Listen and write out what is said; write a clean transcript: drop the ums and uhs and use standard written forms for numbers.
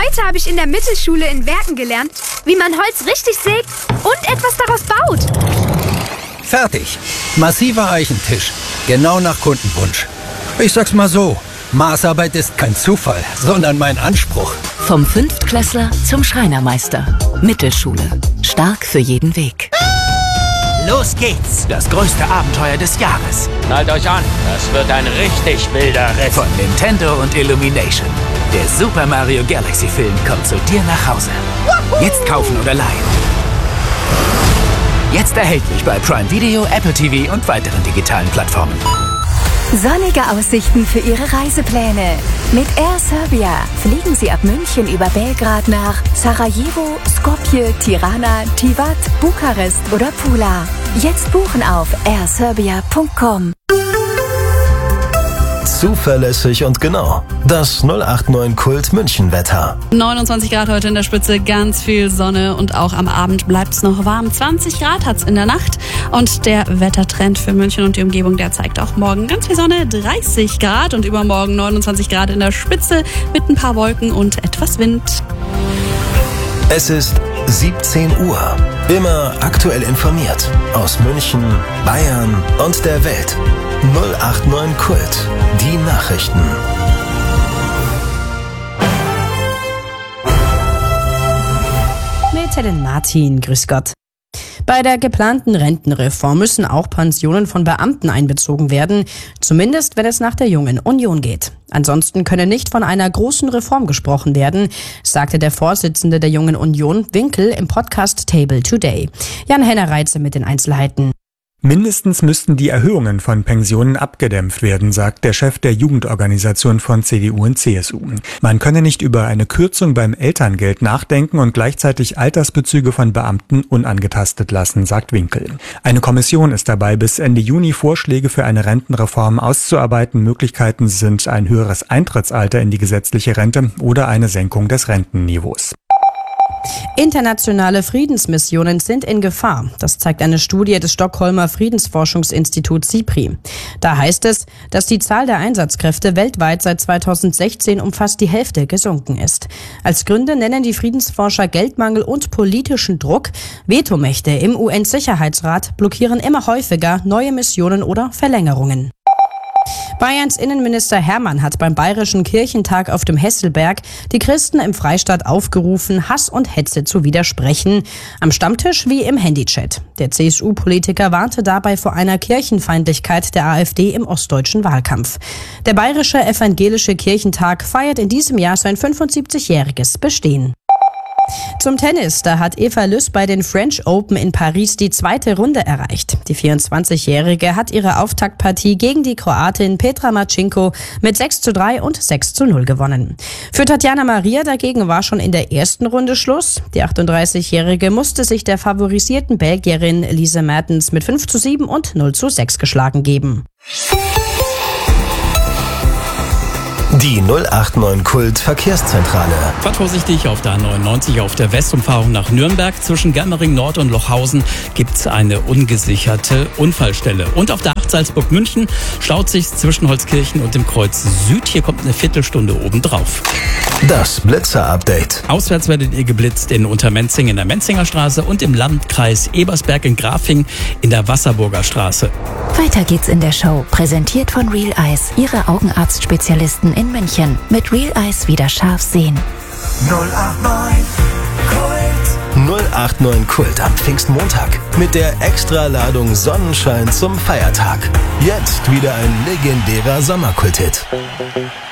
Heute habe ich in der Mittelschule in Werken gelernt, wie man Holz richtig sägt und etwas daraus baut. Fertig. Massiver Eichentisch. Genau nach Kundenwunsch. Ich sag's mal so, Maßarbeit ist kein Zufall, sondern mein Anspruch. Vom Fünftklässler zum Schreinermeister. Mittelschule. Stark für jeden Weg. Los geht's! Das größte Abenteuer des Jahres. Schnallt euch an, das wird ein richtig wilder Ritt. Von Nintendo und Illumination. Der Super Mario Galaxy Film kommt zu dir nach Hause. Jetzt kaufen oder leihen. Jetzt erhältlich bei Prime Video, Apple TV und weiteren digitalen Plattformen. Sonnige Aussichten für Ihre Reisepläne. Mit Air Serbia fliegen Sie ab München über Belgrad nach Sarajevo, Skopje, Tirana, Tivat, Bukarest oder Pula. Jetzt buchen auf airserbia.com. Zuverlässig und genau. Das 089 Kult München Wetter. 29 Grad heute in der Spitze, ganz viel Sonne und auch am Abend bleibt es noch warm. 20 Grad hat es in der Nacht und der Wettertrend für München und die Umgebung, der zeigt auch morgen ganz viel Sonne, 30 Grad und übermorgen 29 Grad in der Spitze mit ein paar Wolken und etwas Wind. Es ist 17 Uhr. Immer aktuell informiert. Aus München, Bayern und der Welt. 089 Kult. Die Nachrichten. Mit Helen Martin, grüß Gott. Bei der geplanten Rentenreform müssen auch Pensionen von Beamten einbezogen werden, zumindest wenn es nach der Jungen Union geht. Ansonsten könne nicht von einer großen Reform gesprochen werden, sagte der Vorsitzende der Jungen Union, Winkel, im Podcast Table Today. Jan-Henner Reitze mit den Einzelheiten. Mindestens müssten die Erhöhungen von Pensionen abgedämpft werden, sagt der Chef der Jugendorganisation von CDU und CSU. Man könne nicht über eine Kürzung beim Elterngeld nachdenken und gleichzeitig Altersbezüge von Beamten unangetastet lassen, sagt Winkel. Eine Kommission ist dabei, bis Ende Juni Vorschläge für eine Rentenreform auszuarbeiten. Möglichkeiten sind ein höheres Eintrittsalter in die gesetzliche Rente oder eine Senkung des Rentenniveaus. Internationale Friedensmissionen sind in Gefahr. Das zeigt eine Studie des Stockholmer Friedensforschungsinstituts SIPRI. Da heißt es, dass die Zahl der Einsatzkräfte weltweit seit 2016 um fast die Hälfte gesunken ist. Als Gründe nennen die Friedensforscher Geldmangel und politischen Druck. Vetomächte im UN-Sicherheitsrat blockieren immer häufiger neue Missionen oder Verlängerungen. Bayerns Innenminister Hermann hat beim Bayerischen Kirchentag auf dem Hesselberg die Christen im Freistaat aufgerufen, Hass und Hetze zu widersprechen. Am Stammtisch wie im Handychat. Der CSU-Politiker warnte dabei vor einer Kirchenfeindlichkeit der AfD im ostdeutschen Wahlkampf. Der Bayerische Evangelische Kirchentag feiert in diesem Jahr sein 75-jähriges Bestehen. Zum Tennis, da hat Eva Lüss bei den French Open in Paris die zweite Runde erreicht. Die 24-Jährige hat ihre Auftaktpartie gegen die Kroatin Petra Marcinko mit 6:3 und 6:0 gewonnen. Für Tatjana Maria dagegen war schon in der ersten Runde Schluss. Die 38-Jährige musste sich der favorisierten Belgierin Lise Mertens mit 5:7 und 0:6 geschlagen geben. Die 089 Kult Verkehrszentrale. Fahrt vorsichtig auf der A99 auf der Westumfahrung nach Nürnberg. Zwischen Germering Nord und Lochhausen gibt es eine ungesicherte Unfallstelle. Und auf der 8 Salzburg-München staut sich zwischen Holzkirchen und dem Kreuz Süd. Hier kommt eine Viertelstunde obendrauf. Das Blitzer-Update. Auswärts werdet ihr geblitzt in Untermenzing in der Menzinger Straße und im Landkreis Ebersberg in Grafing in der Wasserburger Straße. Weiter geht's in der Show, präsentiert von Real Eyes, Ihre Augenarztspezialisten in München. Mit Real Eyes wieder scharf sehen. 089 Kult. 089 Kult am Pfingstmontag mit der Extraladung Sonnenschein zum Feiertag. Jetzt wieder ein legendärer Sommerkult-Hit.